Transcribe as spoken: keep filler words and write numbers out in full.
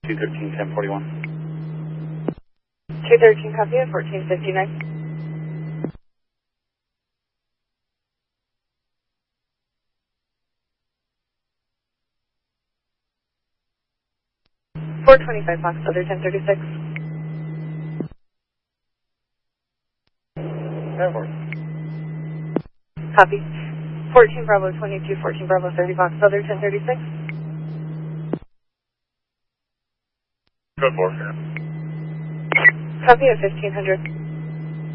two thirteen, ten forty-one. two thirteen, copy at fourteen fifty-nine. four twenty-five, Fox, other ten thirty-six. Airport. Copy. fourteen Bravo twenty-two, fourteen Bravo thirty, Fox, other ten thirty-six. Good four. Copy at fifteen hundred.